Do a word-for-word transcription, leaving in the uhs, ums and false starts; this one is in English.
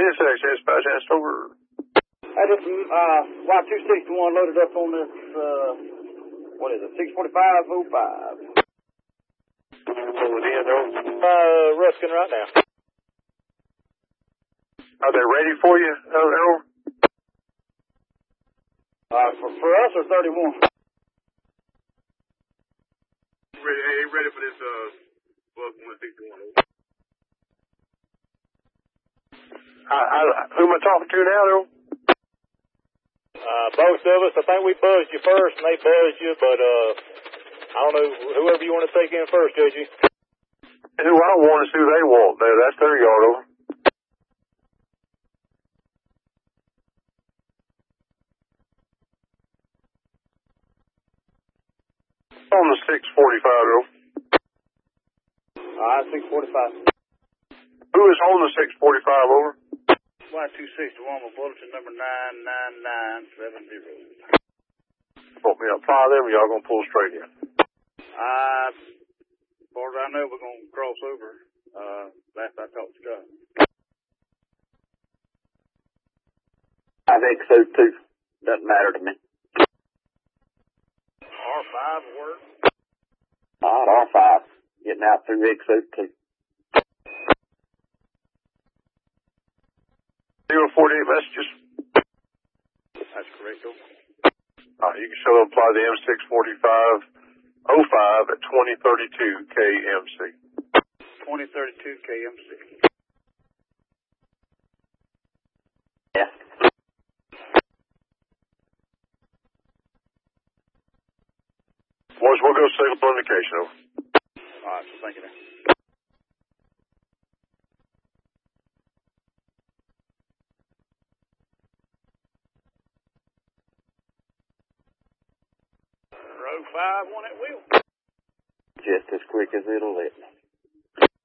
Middlesex, dispatch, that's over. I just, uh, Y two sixty-one loaded up on this, uh, what is it, six forty-five oh five. Over the end, over. Uh, Ruskin right now. Are they ready for you, over? Uh, for, for us or thirty-one? Ready, hey, ready for this, uh, Buck one sixty-one, over. I, I, who am I talking to now, though? Uh, both of us, I think we buzzed you first and they buzzed you, but, uh, I don't know, whoever you want to take in first, Judgy. Who I want is who they want, there. That's their yard, over. On the six forty-five, over. Alright, six forty-five. Who is on the six forty-five, over? Y two sixty-one with bulletin number nine nine nine seven zero. Want me to apply them, or y'all gonna pull straight in? Uh, as far as I know, we're gonna cross over, uh, last I talked to Scott. I think so too. Doesn't matter to me. R five work. Alright, R five. Getting out through X O two. zero forty-eight messages. That's correct, over. Uh, you can show them apply the M six forty-five oh five at twenty thirty-two K M C. twenty thirty-two K M C. Yeah. Boys, we'll go signal indication, over. Alright, so thank you then. Row five, one at wheel. Just as quick as it'll let me.